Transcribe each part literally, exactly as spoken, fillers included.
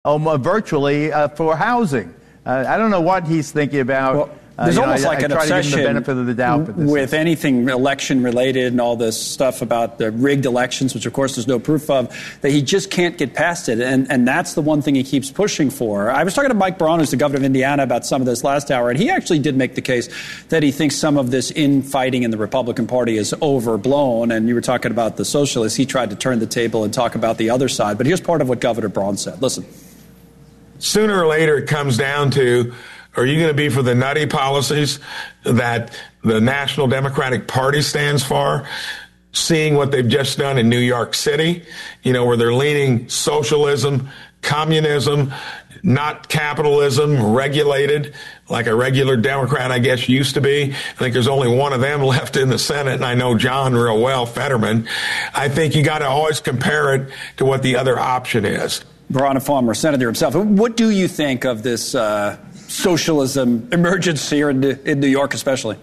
um, virtually uh, for housing. Uh, I don't know what he's thinking about. Well, There's uh, almost know, I, like I an try obsession to give him the benefit of the doubt for this with anything election-related and all this stuff about the rigged elections, which, of course, there's no proof of, that he just can't get past it. And, and that's the one thing he keeps pushing for. I was talking to Mike Braun, who's the governor of Indiana, about some of this last hour, and he actually did make the case that he thinks some of this infighting in the Republican Party is overblown. And you were talking about the socialists. He tried to turn the table and talk about the other side. But here's part of what Governor Braun said. Listen. Sooner or later, it comes down to, are you going to be for the nutty policies that the National Democratic Party stands for? Seeing what they've just done in New York City, you know, where they're leaning socialism, communism, not capitalism, regulated, like a regular Democrat, I guess, used to be. I think there's only one of them left in the Senate, and I know John real well, Fetterman. I think you got to always compare it to what the other option is. Braun, a former senator himself. What do you think of this uh, socialism emergence here in, in New York, especially?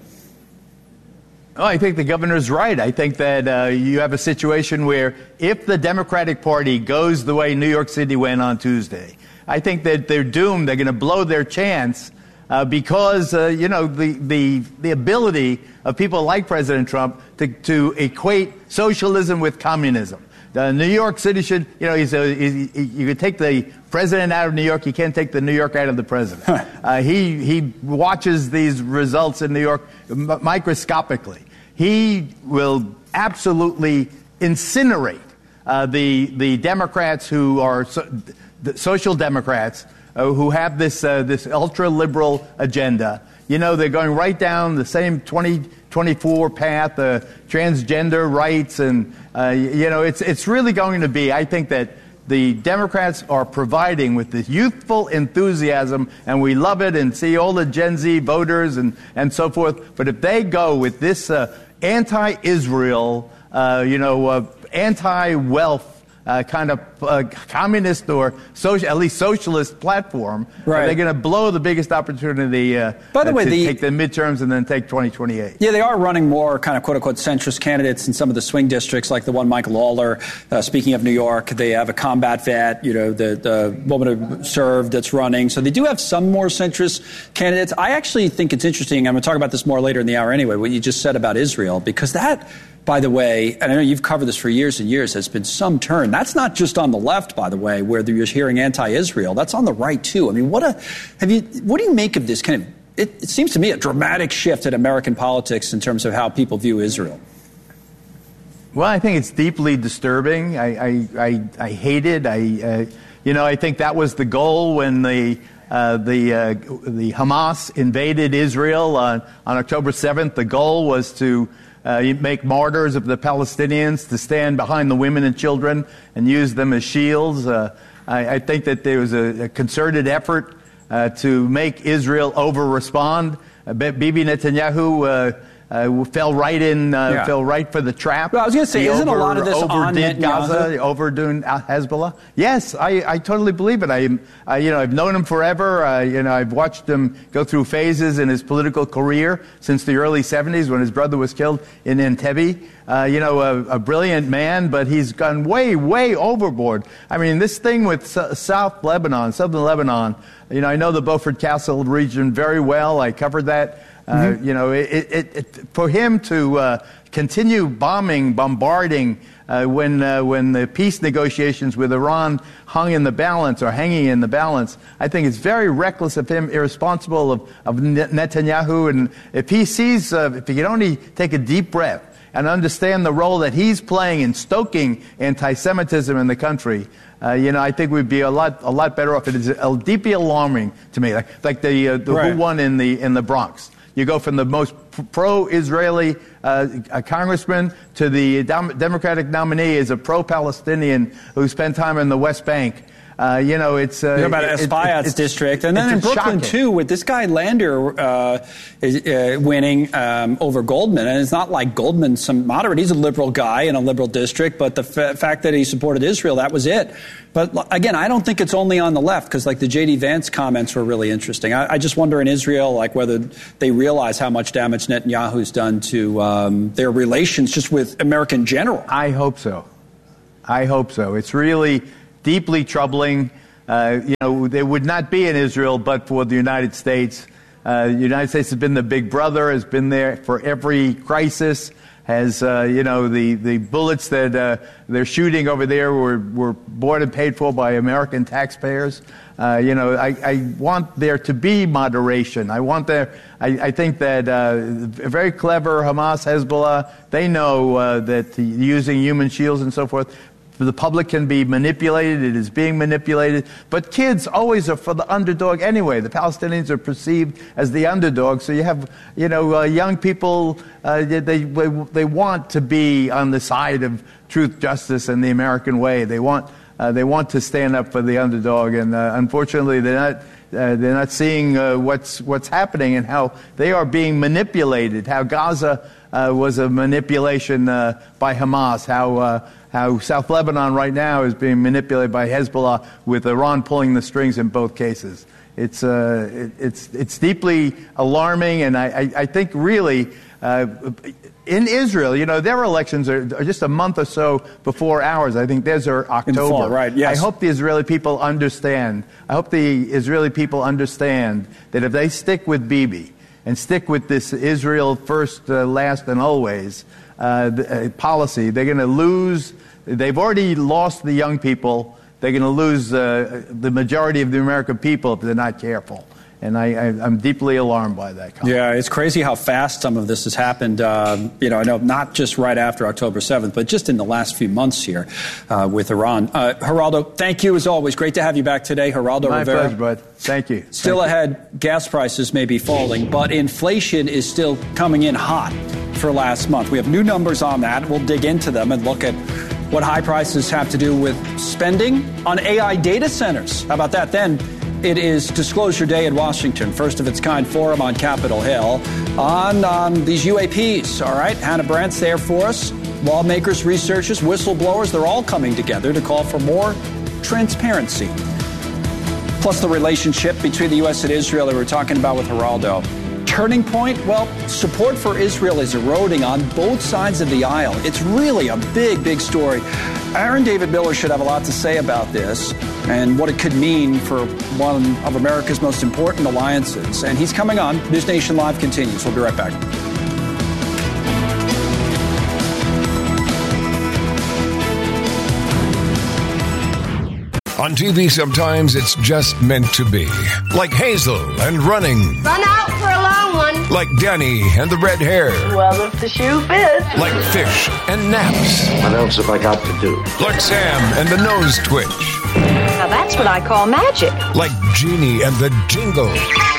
Oh, I think the governor's right. I think that uh, you have a situation where if the Democratic Party goes the way New York City went on Tuesday, I think that they're doomed. They're going to blow their chance uh, because, uh, you know, the, the, the ability of people like President Trump to, to equate socialism with communism. Uh, New York City should, you know, he's a, he's, he, you could take the president out of New York. You can't take the New York out of the president. uh, he he watches these results in New York m- microscopically. He will absolutely incinerate uh, the the Democrats who are so, the social Democrats uh, who have this uh, this ultra liberal agenda. You know, they're going right down the same twenty twenty-four path, uh, transgender rights, and uh, you know, it's it's really going to be. I think that the Democrats are providing with this youthful enthusiasm, and we love it, and see all the Gen Z voters and and so forth. But if they go with this uh, anti-Israel, uh, you know, uh, anti-wealth. Uh, kind of uh, communist or social, at least socialist platform, right. They're going to blow the biggest opportunity uh, By the uh, way, to the, take the midterms and then take twenty twenty-eight. Yeah, they are running more kind of quote-unquote centrist candidates in some of the swing districts, like the one Mike Lawler. Uh, speaking of New York, they have a combat vet, you know, the, the woman who served that's running. So they do have some more centrist candidates. I actually think it's interesting. I'm going to talk about this more later in the hour anyway, what you just said about Israel, because that, by the way, and I know you've covered this for years and years, has been some turn. That's not just on the left, by the way, where you're hearing anti-Israel. That's on the right, too. I mean, what a have you? What do you make of this kind of, it, it seems to me, a dramatic shift in American politics in terms of how people view Israel? Well, I think it's deeply disturbing. I, I, I, I hate it. I, uh, you know, I think that was the goal when the Uh, the uh, the Hamas invaded Israel on, on October seventh. The goal was to uh, make martyrs of the Palestinians, to stand behind the women and children and use them as shields. Uh, I, I think that there was a, a concerted effort uh, to make Israel over-respond. Uh, Bibi Netanyahu uh, Uh, fell right in, uh, yeah. fell right for the trap. Well, I was going to say, he isn't over, a lot of this on overdid Netanyahu? Gaza, overdoing Hezbollah? Yes, I, I totally believe it. I, I, you know, I've known him forever. Uh, you know, I've watched him go through phases in his political career since the early seventies when his brother was killed in Entebbe. Uh, you know, a, a brilliant man, but he's gone way, way overboard. I mean, this thing with S- South Lebanon, Southern Lebanon. You know, I know the Beaufort Castle region very well. I covered that. Uh, mm-hmm. You know, it, it, it, for him to uh, continue bombing, bombarding uh, when uh, when the peace negotiations with Iran hung in the balance or hanging in the balance, I think it's very reckless of him, irresponsible of, of Netanyahu. And if he sees, uh, if he could only take a deep breath and understand the role that he's playing in stoking anti-Semitism in the country, uh, you know, I think we'd be a lot a lot better off. It is uh, deeply alarming to me, like like the uh, the right. who won in the in the Bronx. You go from the most pro-Israeli uh, congressman to the dem- Democratic nominee is a pro-Palestinian who spent time in the West Bank. Uh, you know, it's uh, you know about it, Espaillat's it, district, and then in Brooklyn shocking. too, with this guy Lander uh, is uh, winning um, over Goldman, and it's not like Goldman's some moderate; he's a liberal guy in a liberal district. But the f- fact that he supported Israel, that was it. But again, I don't think it's only on the left, because like the J D Vance comments were really interesting. I, I just wonder in Israel, like whether they realize how much damage Netanyahu's done to um, their relations just with America in general. I hope so. I hope so. It's really deeply troubling. uh, you know, there would not be an Israel but for the United States. Uh, the United States has been the big brother, has been there for every crisis, has, uh, you know, the, the bullets that uh, they're shooting over there were, were bought and paid for by American taxpayers. Uh, you know, I, I want there to be moderation. I want there, I, I think that uh, very clever Hamas, Hezbollah, they know uh, that using human shields and so forth, the public can be manipulated. It is being manipulated. But kids always are for the underdog anyway. The Palestinians are perceived as the underdog. So you have, you know, uh, young people, uh, they, they they want to be on the side of truth, justice, and the American way. They want uh, they want to stand up for the underdog. And uh, unfortunately, they're not. Uh, they're not seeing uh, what's what's happening and how they are being manipulated. How Gaza uh, was a manipulation uh, by Hamas. How uh, how South Lebanon right now is being manipulated by Hezbollah, with Iran pulling the strings in both cases. It's uh, it, it's it's deeply alarming, and I I, I think really. Uh, in Israel, you know, their elections are, are just a month or so before ours. I think theirs are October. In fall, right, yes. I hope the Israeli people understand. I hope the Israeli people understand that if they stick with Bibi and stick with this Israel first, uh, last, and always uh, the, uh, policy, they're going to lose. They've already lost the young people. They're going to lose uh, the majority of the American people if they're not careful. And I, I, I'm deeply alarmed by that comment. Yeah, it's crazy how fast some of this has happened. Uh, you know, I know not just right after October seventh, but just in the last few months here uh, with Iran. Uh, Geraldo, thank you as always. Great to have you back today. Geraldo My Rivera. pleasure, bud. Thank you. Still thank ahead, you. Gas prices may be falling, but inflation is still coming in hot for last month. We have new numbers on that. We'll dig into them and look at what high prices have to do with spending on A I data centers. How about that then? It is Disclosure Day in Washington, first of its kind forum on Capitol Hill on um, these U A Ps. All right, Hannah Brandt's there for us. Lawmakers, researchers, whistleblowers, they're all coming together to call for more transparency. Plus the relationship between the U S and Israel that we were talking about with Geraldo. Turning point? Well, support for Israel is eroding on both sides of the aisle. It's really a big, big story. Aaron David Miller should have a lot to say about this and what it could mean for one of America's most important alliances. And he's coming on. News Nation Live continues. We'll be right back. On T V, sometimes it's just meant to be. Like Hazel and running. Run out for a long one. Like Danny and the red hair. Well, if the shoe fits. Like fish and naps. What else have I got to do? Like Sam and the nose twitch. Now that's what I call magic. Like Genie and the jingle.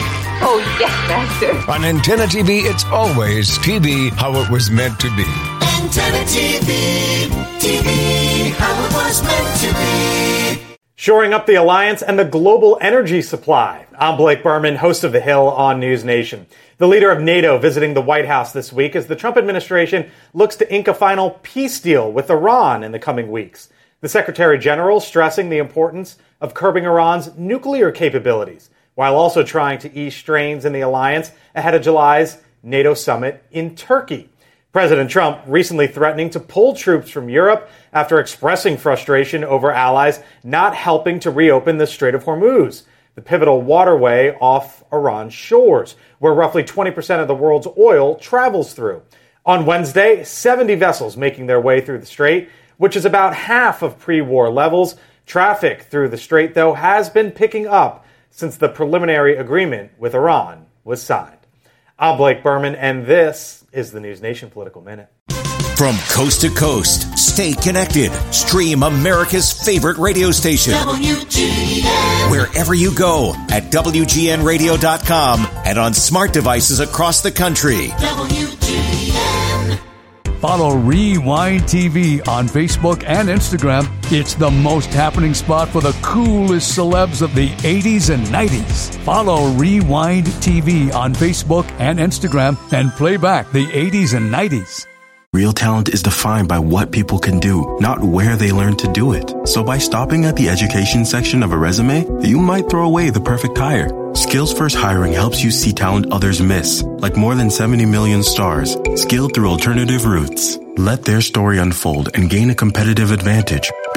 Oh, yes, Master. On Antenna T V, it's always T V how it was meant to be. Antenna T V, T V how it was meant to be. Shoring up the alliance and the global energy supply. I'm Blake Berman, host of The Hill on News Nation. The leader of NATO visiting the White House this week as the Trump administration looks to ink a final peace deal with Iran in the coming weeks. The Secretary General stressing the importance of curbing Iran's nuclear capabilities, while also trying to ease strains in the alliance ahead of July's NATO summit in Turkey. President Trump recently threatening to pull troops from Europe after expressing frustration over allies not helping to reopen the Strait of Hormuz, the pivotal waterway off Iran's shores, where roughly twenty percent of the world's oil travels through. On Wednesday, seventy vessels making their way through the strait, which is about half of pre-war levels. Traffic through the strait, though, has been picking up since the preliminary agreement with Iran was signed. I'm Blake Berman, and this is the News Nation Political Minute. From coast to coast, stay connected. Stream America's favorite radio station. W G N. Wherever you go at W G N radio dot com and on smart devices across the country. W G N. Follow Rewind T V on Facebook and Instagram. It's the most happening spot for the coolest celebs of the eighties and nineties. Follow Rewind T V on Facebook and Instagram and play back the eighties and nineties. Real talent is defined by what people can do, not where they learn to do it. So by stopping at the education section of a resume, you might throw away the perfect hire. Skills First Hiring helps you see talent others miss, like more than seventy million stars, skilled through alternative routes. Let their story unfold and gain a competitive advantage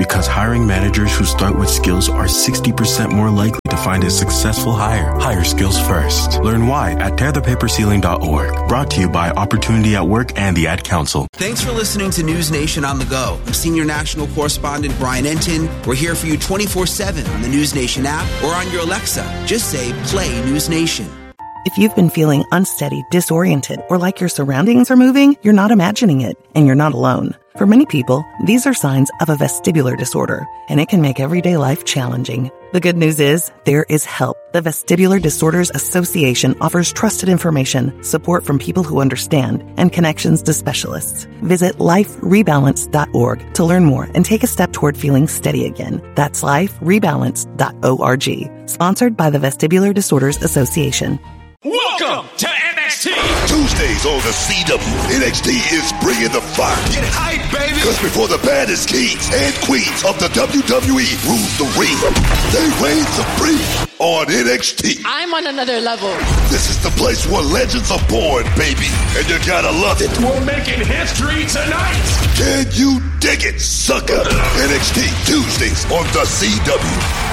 Because hiring managers who start with skills are sixty percent more likely to find a successful hire. Hire skills first. Learn why at tear the paper ceiling dot org. Brought to you by Opportunity at Work and the Ad Council. Thanks for listening to News Nation on the Go. I'm Senior National Correspondent Brian Entin. We're here for you twenty-four seven on the News Nation app or on your Alexa. Just say, play News Nation. If you've been feeling unsteady, disoriented, or like your surroundings are moving, you're not imagining it, and you're not alone. For many people, these are signs of a vestibular disorder, and it can make everyday life challenging. The good news is, there is help. The Vestibular Disorders Association offers trusted information, support from people who understand, and connections to specialists. Visit life rebalance dot org to learn more and take a step toward feeling steady again. That's life rebalance dot org. Sponsored by the Vestibular Disorders Association. Welcome to N X T! Tuesdays on the C W, N X T is bringing the fire. Get hype, baby! Because before the baddest kings and queens of the W W E rule the ring, they reign supreme on N X T. I'm on another level. This is the place where legends are born, baby, and you gotta love it. We're making history tonight! Can you dig it, sucker? N X T, Tuesdays on the C W.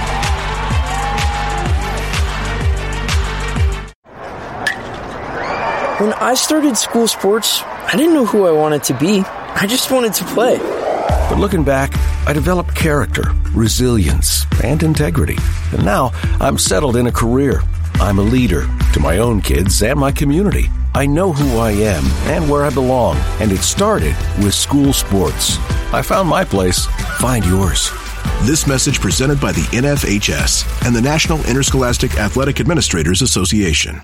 When I started school sports, I didn't know who I wanted to be. I just wanted to play. But looking back, I developed character, resilience, and integrity. And now I'm settled in a career. I'm a leader to my own kids and my community. I know who I am and where I belong. And it started with school sports. I found my place. Find yours. This message presented by the N F H S and the National Interscholastic Athletic Administrators Association.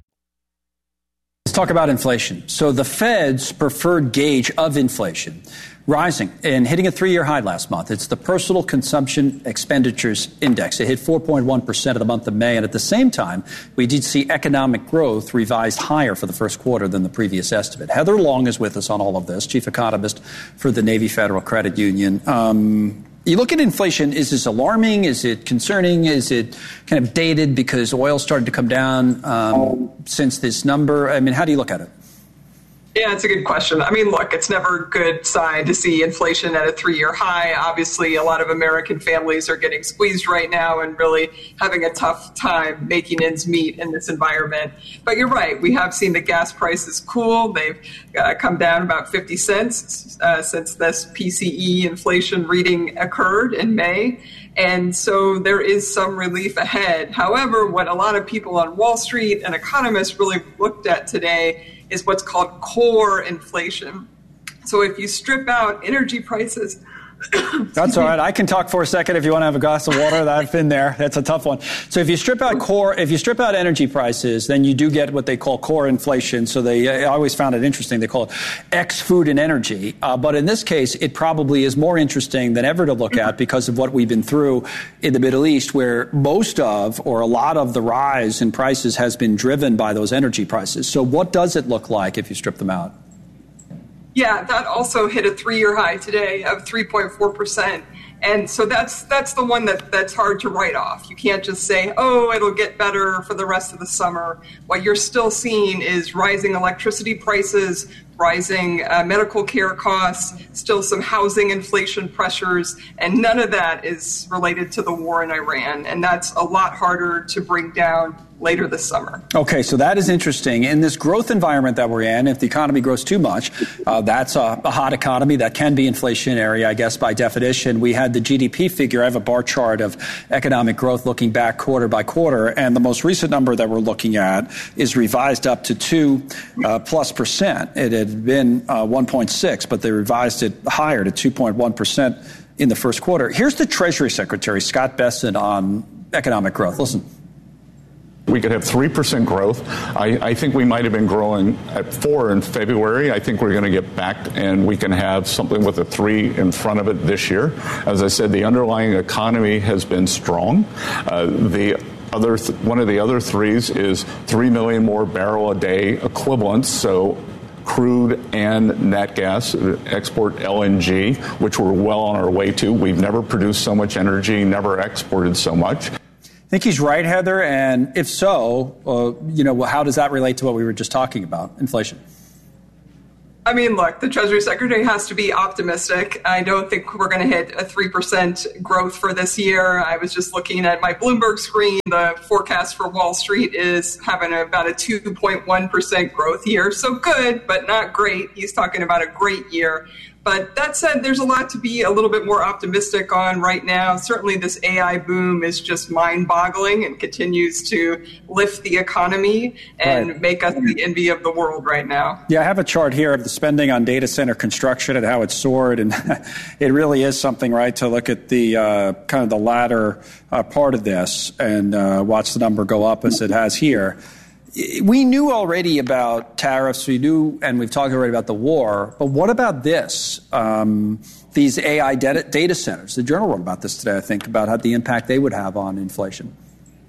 Let's talk about inflation. So the Fed's preferred gauge of inflation rising and hitting a three-year high last month. It's the Personal Consumption Expenditures Index. It hit four point one percent of the month of May. And at the same time, we did see economic growth revised higher for the first quarter than the previous estimate. Heather Long is with us on all of this, chief economist for the Navy Federal Credit Union. Um, You look at inflation, is this alarming? Is it concerning? Is it kind of dated because oil started to come down um, since this number? I mean, how do you look at it? Yeah, it's a good question. I mean, look, it's never a good sign to see inflation at a three-year high. Obviously, a lot of American families are getting squeezed right now and really having a tough time making ends meet in this environment. But you're right. We have seen the gas prices cool. They've uh, come down about fifty cents uh, since this P C E inflation reading occurred in May. And so there is some relief ahead. However, what a lot of people on Wall Street and economists really looked at today is what's called core inflation. So if you strip out energy prices... That's all right. I can talk for a second if you want to have a glass of water. I've been there. That's a tough one. So if you strip out core, if you strip out energy prices, then you do get what they call core inflation. So they, I always found it interesting. They call it X food and energy. Uh, but in this case, it probably is more interesting than ever to look at because of what we've been through in the Middle East, where most of or a lot of the rise in prices has been driven by those energy prices. So what does it look like if you strip them out? Yeah, that also hit a three-year high today of three point four percent. And so that's that's the one that, that's hard to write off. You can't just say, oh, it'll get better for the rest of the summer. What you're still seeing is rising electricity prices, rising uh, medical care costs, still some housing inflation pressures, and none of that is related to the war in Iran. And that's a lot harder to bring down later this summer. Okay, so that is interesting. In this growth environment that we're in, if the economy grows too much, uh, that's a, a hot economy. That can be inflationary, I guess, by definition. We had the G D P figure. I have a bar chart of economic growth looking back quarter by quarter, and the most recent number that we're looking at is revised up to two uh, plus percent. It had been uh, one point six, but they revised it higher to two point one percent in the first quarter. Here's the Treasury Secretary, Scott Bessent, on economic growth. Listen. We could have three percent growth. I, I think we might have been growing at four in February. I think we're going to get back and we can have something with a three in front of it this year. As I said, the underlying economy has been strong. Uh, the other th- one of the other threes is three million more barrel a day equivalents. So crude and nat gas, export L N G, which we're well on our way to. We've never produced so much energy, never exported so much. I think he's right, Heather. And if so, uh, you know, how does that relate to what we were just talking about, inflation? I mean, look, the Treasury Secretary has to be optimistic. I don't think we're going to hit a three percent growth for this year. I was just looking at my Bloomberg screen. The forecast for Wall Street is having about a two point one percent growth year. So good, but not great. He's talking about a great year. But that said, there's a lot to be a little bit more optimistic on right now. Certainly this A I boom is just mind-boggling and continues to lift the economy and right. make us the envy of the world right now. Yeah, I have a chart here of the spending on data center construction and how it soared. And it really is something, right, to look at the uh, kind of the latter uh, part of this and uh, watch the number go up as it has here. We knew already about tariffs. We knew, and we've talked already about the war. But what about this? Um, these A I data, data centers. The Journal wrote about this today, I think, about how the impact they would have on inflation.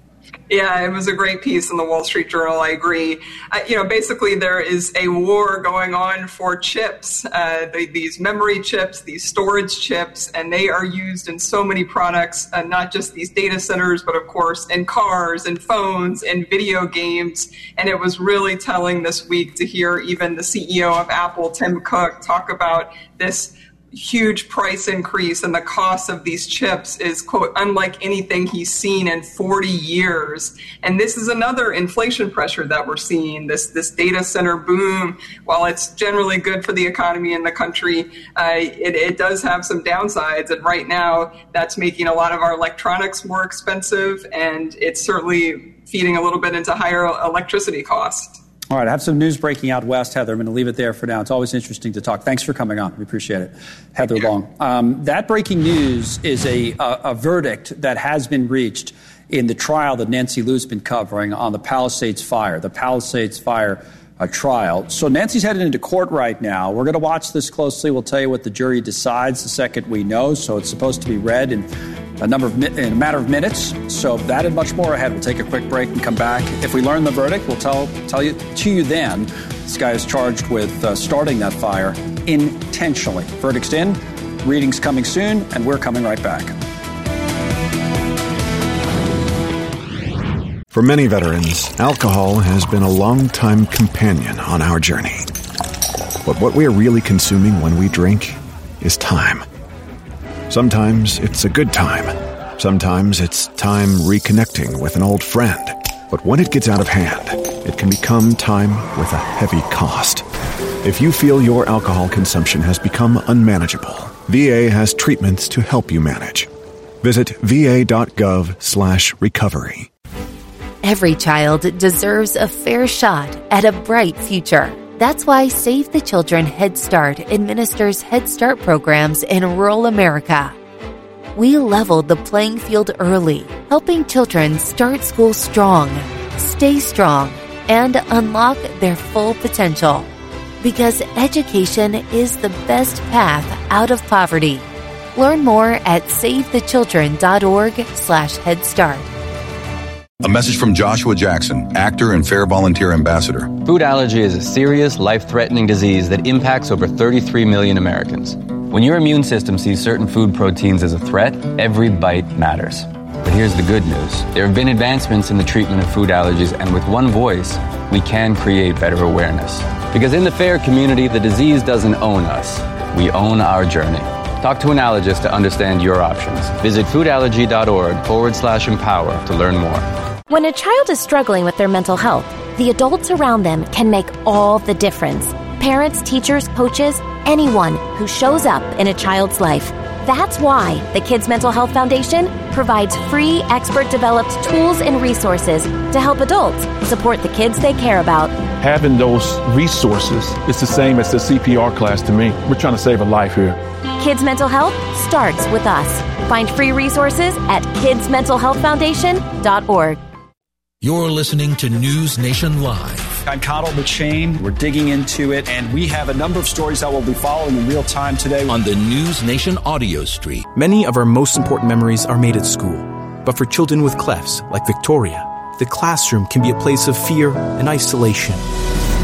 Yeah, it was a great piece in the Wall Street Journal. I agree. Uh, you know, basically there is a war going on for chips, uh, they, these memory chips, these storage chips, and they are used in so many products, uh, not just these data centers, but of course in cars and phones and video games. And it was really telling this week to hear even the C E O of Apple, Tim Cook, talk about this huge price increase, and the cost of these chips is, quote, unlike anything he's seen in forty years. And this is another inflation pressure that we're seeing, this this data center boom. While it's generally good for the economy in the country, uh, it, it does have some downsides. And right now, that's making a lot of our electronics more expensive, and it's certainly feeding a little bit into higher electricity costs. All right, I have some news breaking out west, Heather. I'm going to leave it there for now. It's always interesting to talk. Thanks for coming on. We appreciate it. Heather Long. Um, that breaking news is a, a, a verdict that has been reached in the trial that Nancy Liu's been covering on the Palisades fire, the Palisades fire uh, trial. So Nancy's headed into court right now. We're going to watch this closely. We'll tell you what the jury decides the second we know. So it's supposed to be read in a number of in a matter of minutes. So that and much more ahead. We'll take a quick break and come back. If we learn the verdict, we'll tell tell you to you then. This guy is charged with uh, starting that fire intentionally. Verdict's in, readings coming soon, and we're coming right back. For many veterans, alcohol has been a long-time companion on our journey. But what we are really consuming when we drink is time. Sometimes it's a good time. Sometimes it's time reconnecting with an old friend. But when it gets out of hand, it can become time with a heavy cost. If you feel your alcohol consumption has become unmanageable, V A has treatments to help you manage. Visit va.gov slash recovery. Every child deserves a fair shot at a bright future. That's why Save the Children Head Start administers Head Start programs in rural America. We leveled the playing field early, helping children start school strong, stay strong, and unlock their full potential. Because education is the best path out of poverty. Learn more at savethechildren.org slash Head Start. A message from Joshua Jackson, actor and Fair Volunteer Ambassador. Food allergy is a serious, life-threatening disease that impacts over thirty-three million Americans. When your immune system sees certain food proteins as a threat, every bite matters. But here's the good news. There have been advancements in the treatment of food allergies, and with one voice, we can create better awareness. Because in the FAIR community, the disease doesn't own us. We own our journey. Talk to an allergist to understand your options. Visit foodallergy.org forward slash empower to learn more. When a child is struggling with their mental health, the adults around them can make all the difference. Parents, teachers, coaches, anyone who shows up in a child's life. That's why the Kids Mental Health Foundation provides free, expert-developed tools and resources to help adults support the kids they care about. Having those resources is the same as the C P R class to me. We're trying to save a life here. Kids Mental Health starts with us. Find free resources at kids mental health foundation dot org. You're listening to News Nation Live. I'm Connell McShane. We're digging into it, and we have a number of stories that we'll be following in real time today on the News Nation audio stream. Many of our most important memories are made at school. But for children with clefts, like Victoria, the classroom can be a place of fear and isolation.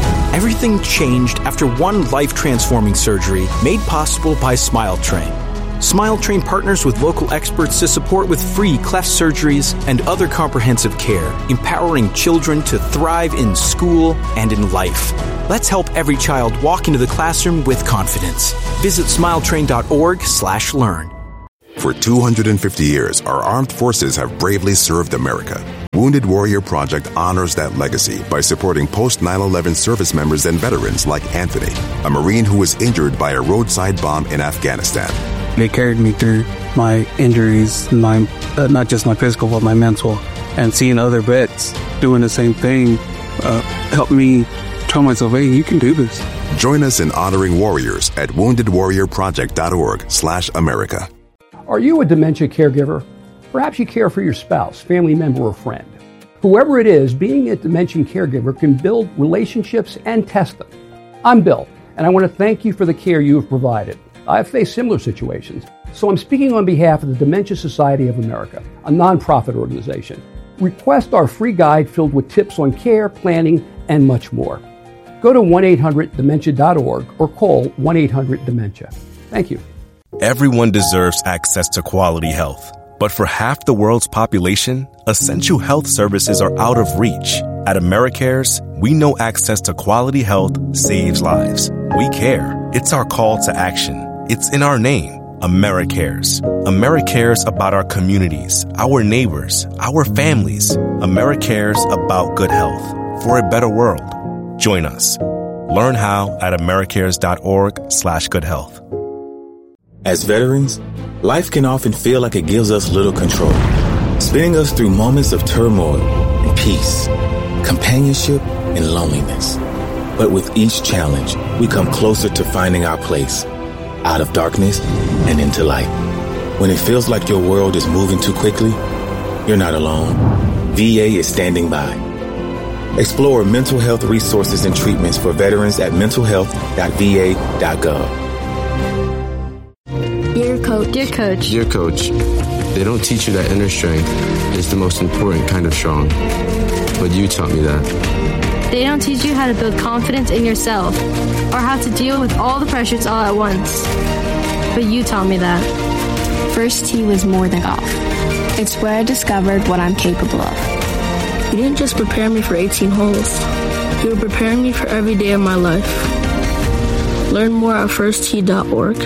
Everything changed after one life-transforming surgery made possible by Smile Train. Smile Train partners with local experts to support with free cleft surgeries and other comprehensive care, empowering children to thrive in school and in life. Let's help every child walk into the classroom with confidence. Visit smiletrain.org slash learn. For two hundred fifty years, our armed forces have bravely served America. Wounded Warrior Project honors that legacy by supporting post nine eleven service members and veterans like Anthony, a Marine who was injured by a roadside bomb in Afghanistan. They carried me through my injuries, my uh, not just my physical, but my mental. And seeing other vets doing the same thing uh, helped me tell myself, hey, you can do this. Join us in honoring warriors at wounded warrior project dot org slash America. Are you a dementia caregiver? Perhaps you care for your spouse, family member, or friend. Whoever it is, being a dementia caregiver can build relationships and test them. I'm Bill, and I want to thank you for the care you have provided. I've faced similar situations, so I'm speaking on behalf of the Dementia Society of America, a nonprofit organization. Request our free guide filled with tips on care, planning, and much more. Go to one eight hundred dementia dot org or call one eight hundred dementia. Thank you. Everyone deserves access to quality health. But for half the world's population, essential health services are out of reach. At AmeriCares, we know access to quality health saves lives. We care. It's our call to action. It's in our name, AmeriCares. AmeriCares about our communities, our neighbors, our families. AmeriCares about good health for a better world. Join us. Learn how at americares.org slash good health. As veterans, life can often feel like it gives us little control, spinning us through moments of turmoil and peace, companionship and loneliness. But with each challenge, we come closer to finding our place, out of darkness and into light. When it feels like your world is moving too quickly, you're not alone. V A is standing by. Explore mental health resources and treatments for veterans at mental health dot v a dot gov. Dear Coach. Dear Coach. Dear Coach, they don't teach you that inner strength is the most important kind of strong. But you taught me that. They don't teach you how to build confidence in yourself or how to deal with all the pressures all at once. But you taught me that. First tee was more than golf. It's where I discovered what I'm capable of. You didn't just prepare me for eighteen holes. You were preparing me for every day of my life. Learn more at first tee dot org.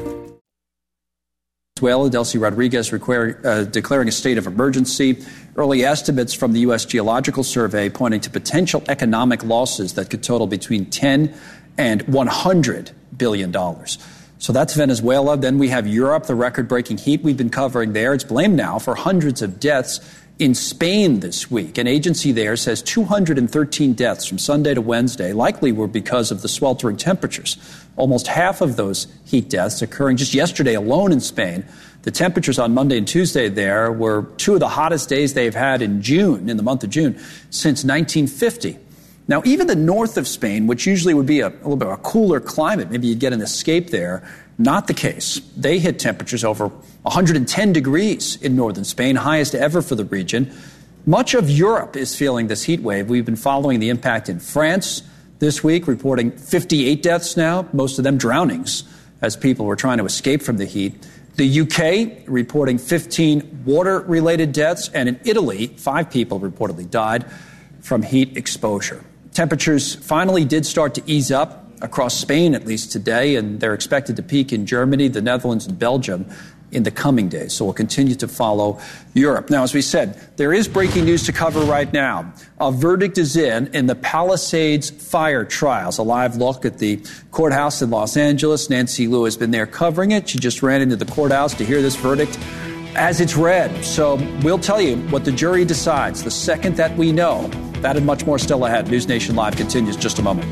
Venezuela, Delcy Rodriguez require, uh, declaring a state of emergency. Early estimates from the U S Geological Survey pointing to potential economic losses that could total between ten and one hundred billion dollars. So that's Venezuela. Then we have Europe, the record-breaking heat we've been covering there. It's blamed now for hundreds of deaths in Spain this week. An agency there says two hundred thirteen deaths from Sunday to Wednesday likely were because of the sweltering temperatures. Almost half of those heat deaths occurring just yesterday alone in Spain. The temperatures on Monday and Tuesday there were two of the hottest days they've had in June, in the month of June, since nineteen fifty. Now, even the north of Spain, which usually would be a, a little bit of a cooler climate, maybe you'd get an escape there, not the case. They hit temperatures over one hundred ten degrees in northern Spain, highest ever for the region. Much of Europe is feeling this heat wave. We've been following the impact in France this week, reporting fifty-eight deaths now, most of them drownings, as people were trying to escape from the heat. The U K reporting fifteen water-related deaths, and in Italy, five people reportedly died from heat exposure. Temperatures finally did start to ease up across Spain, at least today, and they're expected to peak in Germany, the Netherlands, and Belgium in the coming days. So we'll continue to follow Europe. Now, as we said, there is breaking news to cover right now. A verdict is in in the Palisades fire trials. A live look at the courthouse in Los Angeles. Nancy Liu has been there covering it. She just ran into the courthouse to hear this verdict as it's read. So we'll tell you what the jury decides the second that we know. That and much more still ahead. News Nation Live continues in just a moment.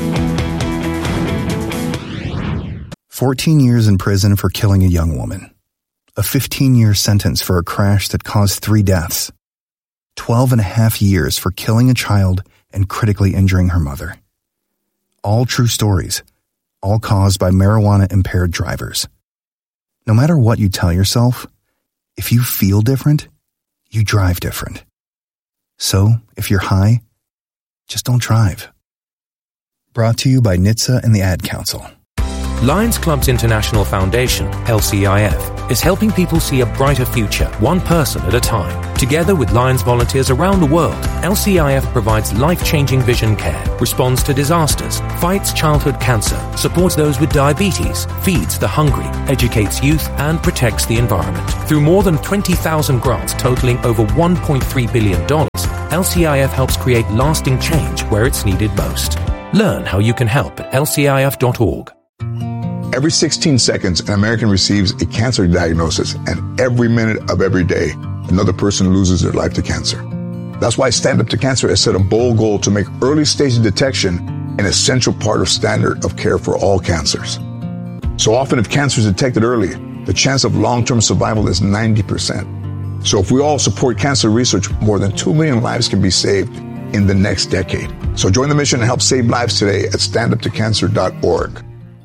fourteen years in prison for killing a young woman. A fifteen-year sentence for a crash that caused three deaths. twelve and a half years for killing a child and critically injuring her mother. All true stories, all caused by marijuana-impaired drivers. No matter what you tell yourself, if you feel different, you drive different. So, if you're high, just don't drive. Brought to you by N H T S A and the Ad Council. Lions Club's International Foundation, L C I F, is helping people see a brighter future, one person at a time. Together with Lions volunteers around the world, L C I F provides life-changing vision care, responds to disasters, fights childhood cancer, supports those with diabetes, feeds the hungry, educates youth, and protects the environment. Through more than twenty thousand grants totaling over one point three billion dollars, L C I F helps create lasting change where it's needed most. Learn how you can help at L C I F dot org. Every sixteen seconds, an American receives a cancer diagnosis, and every minute of every day, another person loses their life to cancer. That's why Stand Up to Cancer has set a bold goal to make early stage detection an essential part of standard of care for all cancers. So often, if cancer is detected early, the chance of long-term survival is ninety percent. So if we all support cancer research, more than two million lives can be saved in the next decade. So join the mission and help save lives today at stand up to cancer dot org.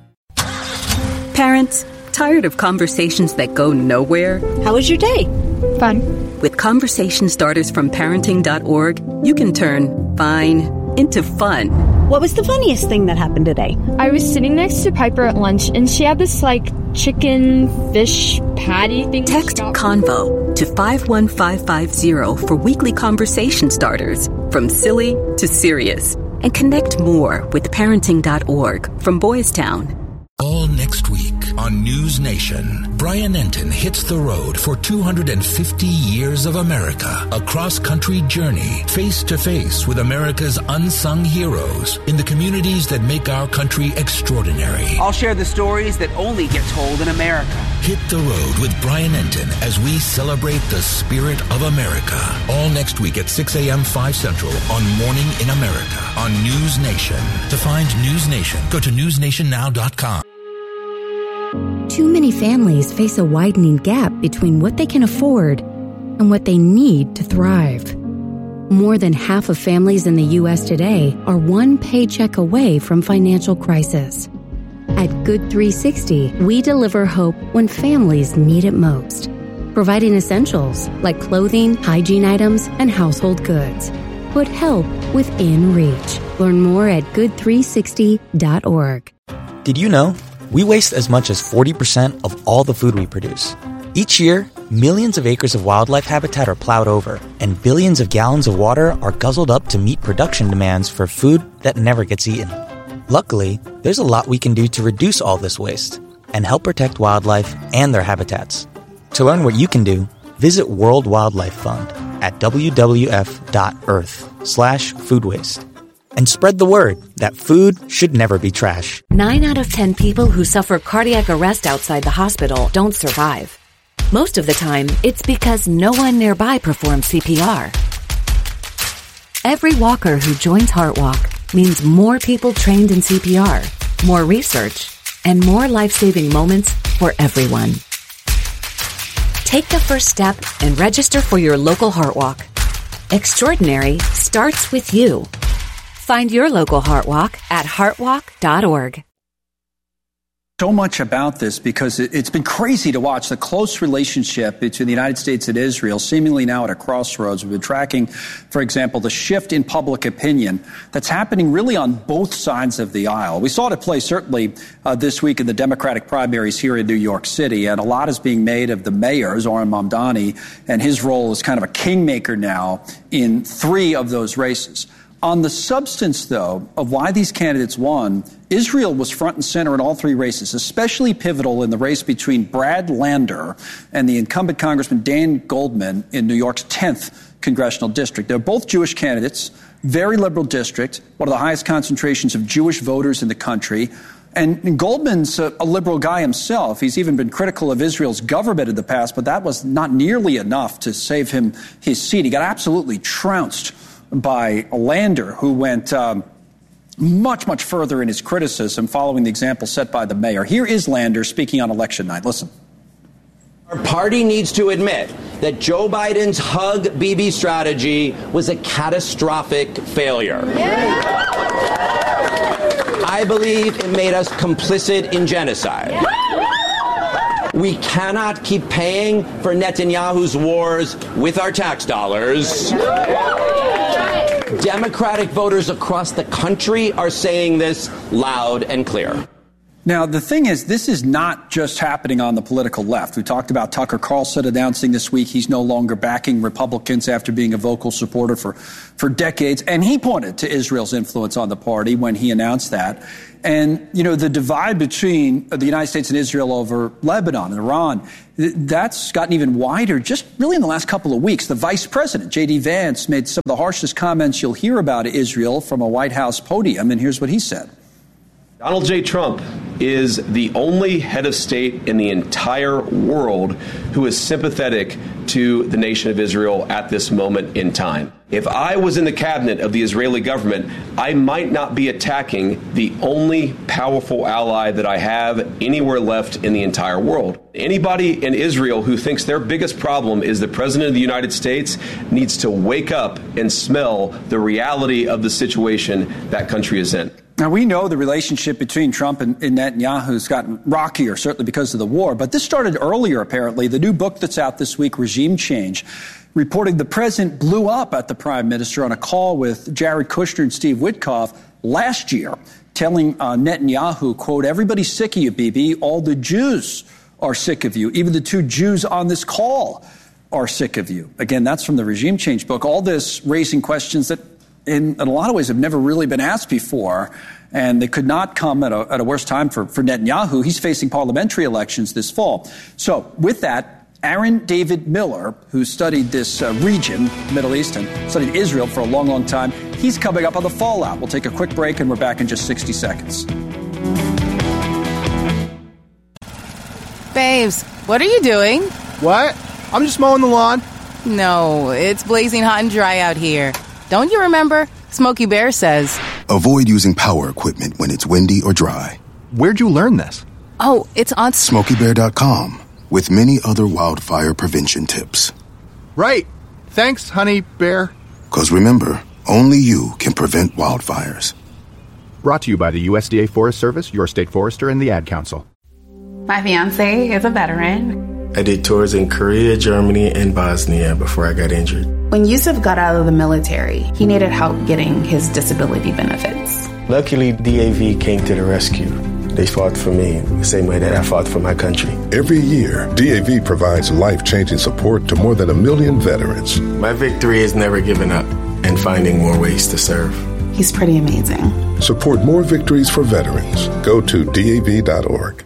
Parents, tired of conversations that go nowhere? How was your day? Fun. With conversation starters from parenting dot org, you can turn fine into fun. What was the funniest thing that happened today? I was sitting next to Piper at lunch, and she had this, like, chicken fish patty thing. Text CONVO to five one five five zero for weekly conversation starters, from silly to serious. And connect more with parenting dot org from Boys Town. All next week on News Nation, Brian Enton hits the road for two hundred fifty years of America, a cross-country journey, face-to-face with America's unsung heroes in the communities that make our country extraordinary. I'll share the stories that only get told in America. Hit the road with Brian Enton as we celebrate the spirit of America. All next week at six a.m. five Central on Morning in America on News Nation. To find News Nation, go to news nation now dot com. Too many families face a widening gap between what they can afford and what they need to thrive. More than half of families in the U S today are one paycheck away from financial crisis. At Good three sixty, we deliver hope when families need it most, providing essentials like clothing, hygiene items, and household goods. Put help within reach. Learn more at good three sixty dot org. Did you know? We waste as much as forty percent of all the food we produce. Each year, millions of acres of wildlife habitat are plowed over, and billions of gallons of water are guzzled up to meet production demands for food that never gets eaten. Luckily, there's a lot we can do to reduce all this waste and help protect wildlife and their habitats. To learn what you can do, visit World Wildlife Fund at w w f dot earth slash food waste. And spread the word that food should never be trash. Nine out of ten people who suffer cardiac arrest outside the hospital don't survive. Most of the time, it's because no one nearby performs C P R. Every walker who joins HeartWalk means more people trained in C P R, more research, and more life-saving moments for everyone. Take the first step and register for your local HeartWalk. Extraordinary starts with you. Find your local HeartWalk at heart walk dot org. So much about this because it's been crazy to watch the close relationship between the United States and Israel, seemingly now at a crossroads. We've been tracking, for example, the shift in public opinion that's happening really on both sides of the aisle. We saw it at play certainly uh, this week in the Democratic primaries here in New York City, and a lot is being made of the mayor, Zohran Mamdani, and his role as kind of a kingmaker now in three of those races. On the substance, though, of why these candidates won, Israel was front and center in all three races, especially pivotal in the race between Brad Lander and the incumbent Congressman Dan Goldman in New York's tenth congressional district. They're both Jewish candidates, very liberal district, one of the highest concentrations of Jewish voters in the country. And Goldman's a, a liberal guy himself. He's even been critical of Israel's government in the past, but that was not nearly enough to save him his seat. He got absolutely trounced by Lander, who went um, much, much further in his criticism, following the example set by the mayor. Here is Lander speaking on election night. Listen. Our party needs to admit that Joe Biden's Hug Bibi strategy was a catastrophic failure. Yeah. I believe it made us complicit in genocide. Yeah. We cannot keep paying for Netanyahu's wars with our tax dollars. Yeah. Democratic voters across the country are saying this loud and clear. Now, the thing is, this is not just happening on the political left. We talked about Tucker Carlson announcing this week he's no longer backing Republicans after being a vocal supporter for, for decades. And he pointed to Israel's influence on the party when he announced that. And, you know, the divide between the United States and Israel over Lebanon and Iran, that's gotten even wider just really in the last couple of weeks. The vice president, J D. Vance, made some of the harshest comments you'll hear about Israel from a White House podium. And here's what he said. Donald J. Trump is the only head of state in the entire world who is sympathetic to the nation of Israel at this moment in time. If I was in the cabinet of the Israeli government, I might not be attacking the only powerful ally that I have anywhere left in the entire world. Anybody in Israel who thinks their biggest problem is the president of the United States needs to wake up and smell the reality of the situation that country is in. Now, we know the relationship between Trump and, and Netanyahu has gotten rockier, certainly because of the war. But this started earlier, apparently. The new book that's out this week, Regime Change, reporting the president blew up at the prime minister on a call with Jared Kushner and Steve Witkoff last year, telling uh, Netanyahu, quote, everybody's sick of you, Bibi. All the Jews are sick of you. Even the two Jews on this call are sick of you. Again, that's from the Regime Change book. All this raising questions that in, in a lot of ways have never really been asked before, and they could not come at a, at a worse time for, for Netanyahu. He's facing parliamentary elections this fall. So with that, Aaron David Miller, who studied this uh, region, Middle East, and studied Israel for a long, long time, he's coming up on the fallout. We'll take a quick break, and we're back in just sixty seconds. Babes, what are you doing? What? I'm just mowing the lawn. No, it's blazing hot and dry out here. Don't you remember? Smokey Bear says. Avoid using power equipment when it's windy or dry. Where'd you learn this? Oh, it's on Smokey Bear dot com with many other wildfire prevention tips. Right. Thanks, Honey Bear. Because remember, only you can prevent wildfires. Brought to you by the U S D A Forest Service, your state forester, and the Ad Council. My fiancé is a veteran. I did tours in Korea, Germany, and Bosnia before I got injured. When Yusuf got out of the military, he needed help getting his disability benefits. Luckily, D A V came to the rescue. They fought for me the same way that I fought for my country. Every year, D A V provides life-changing support to more than a million veterans. My victory is never giving up and finding more ways to serve. He's pretty amazing. Support more victories for veterans. Go to D A V dot org.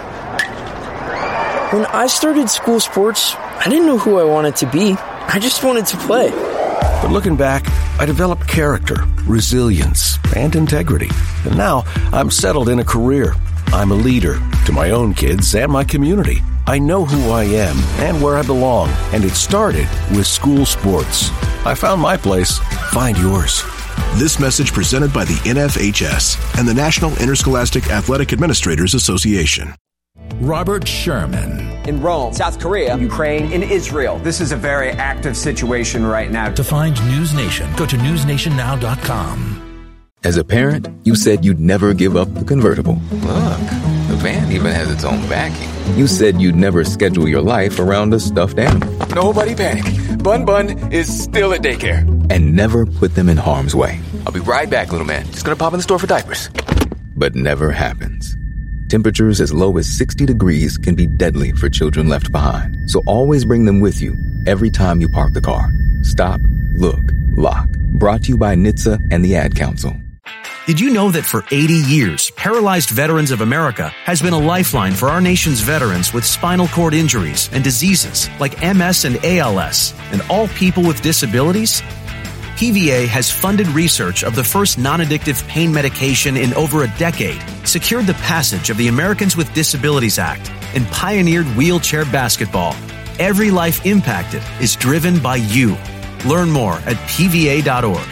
When I started school sports, I didn't know who I wanted to be. I just wanted to play. But looking back, I developed character, resilience, and integrity. And now I'm settled in a career. I'm a leader to my own kids and my community. I know who I am and where I belong. And it started with school sports. I found my place. Find yours. This message presented by the N F H S and the National Interscholastic Athletic Administrators Association. Robert Sherman. In Rome, South Korea, Ukraine, in Israel. This is a very active situation right now. To find News Nation, go to news nation now dot com. As a parent, you said you'd never give up the convertible. Look, the van even has its own backing. You said you'd never schedule your life around a stuffed animal. Nobody panic. Bun Bun is still at daycare. And never put them in harm's way. I'll be right back, little man. Just gonna pop in the store for diapers. But never happens. Temperatures as low as sixty degrees can be deadly for children left behind. So always bring them with you every time you park the car. Stop, look, lock. Brought to you by N H T S A and the Ad Council. Did you know that for eighty years, Paralyzed Veterans of America has been a lifeline for our nation's veterans with spinal cord injuries and diseases like M S and A L S, and all people with disabilities? P V A has funded research of the first non-addictive pain medication in over a decade, secured the passage of the Americans with Disabilities Act, and pioneered wheelchair basketball. Every life impacted is driven by you. Learn more at P V A dot org.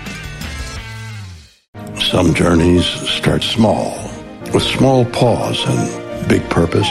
Some journeys start small, with small pause and big purpose.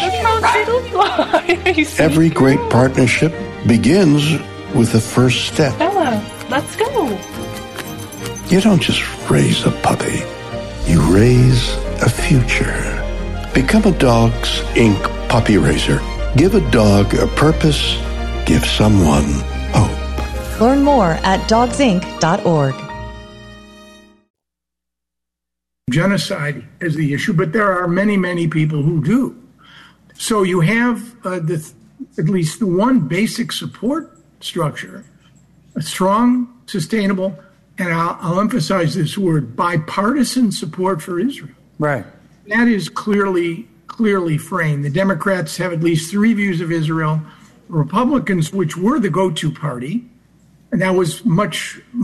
Every great partnership begins with the first step. Bella, let's go. You don't just raise a puppy. You raise a future. Become a Dogs Incorporated puppy raiser. Give a dog a purpose. Give someone hope. Learn more at dogs inc dot org. genocide as the issue, but there are many, many people who do. So you have uh, the, at least the one basic support structure, a strong, sustainable, and I'll, I'll emphasize this word, bipartisan support for Israel. Right. That is clearly, clearly framed. The Democrats have at least three views of Israel. Republicans, which were the go-to party, and that was much